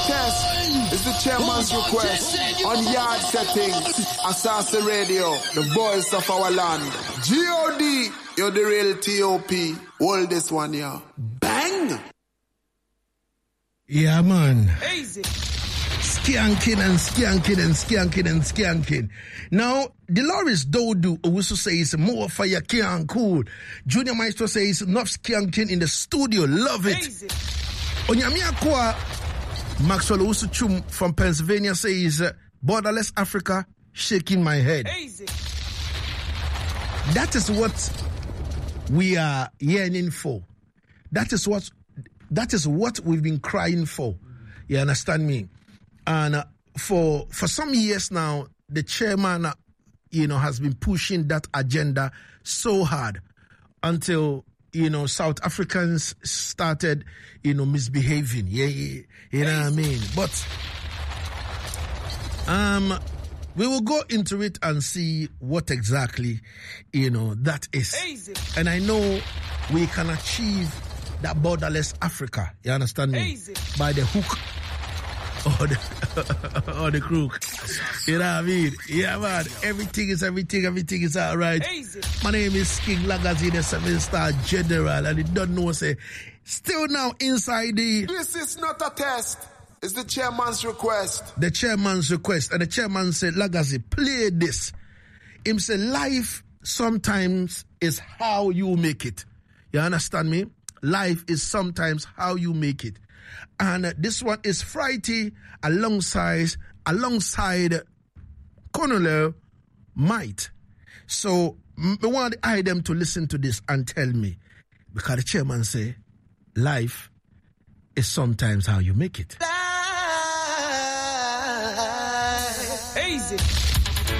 test. It's the chairman's request on yard settings. Assassin Radio, the voice of our land. G.O.D. You're the real T.O.P. Hold this one, yeah. Bang! Yeah, man. Easy. Skanking. Now, Dolores Dodu also says more fire can't cool. Junior Maestro says enough skanking in the studio. Love it. Easy. Onyamiakwa Maxwell Usuchum from Pennsylvania says borderless Africa, shaking my head. Easy. That is what we are yearning for. That is what we've been crying for. You understand me? And for some years now, the chairman, has been pushing that agenda so hard until, South Africans started, misbehaving. Yeah. You know what I mean? But we will go into it and see what exactly, that is. Easy. And I know we can achieve that borderless Africa. You understand me? Easy. By the hook or the crook. You know what I mean? Yeah, man. Everything is all right. Easy. My name is King Lagazi, the 7-star general, and you don't know, say, still now inside the... This is not a test. It's the chairman's request. The chairman's request. And the chairman said, Lagazi, play this. Him say, life sometimes is how you make it. You understand me? Life is sometimes how you make it. And this one is Friday alongside Colonel Might. So I want them to listen to this and tell me. Because the chairman say, life is sometimes how you make it. Easy.